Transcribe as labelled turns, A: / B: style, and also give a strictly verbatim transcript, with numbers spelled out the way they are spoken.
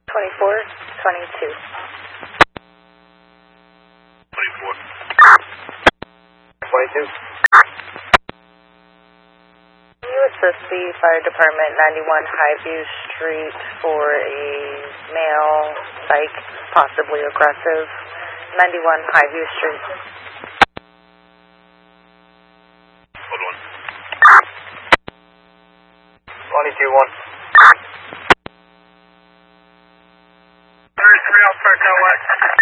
A: twenty-four twenty-two.
B: twenty-four. twenty-two.
A: Can you assist the fire department ninety-one Highview Street for a male psych, possibly aggressive? ninety-one Highview Street.
B: Hold on. twenty-two one. thirty-three Alpha Echo West.